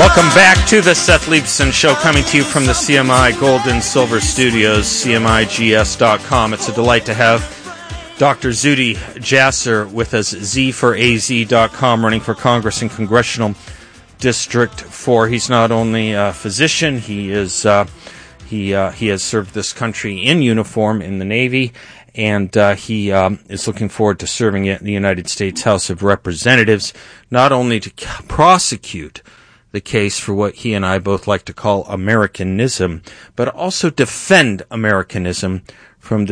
Welcome back to the Seth Leibson Show, coming to you from the CMI Gold and Silver Studios, CMIGS.com. It's a delight to have Dr. Zuhdi Jasser with us, Z4AZ.com, running for Congress in Congressional District 4. He's not only a physician, he has served this country in uniform in the Navy, and he is looking forward to serving in the United States House of Representatives, not only to prosecute the case for what he and I both like to call Americanism, but also defend Americanism from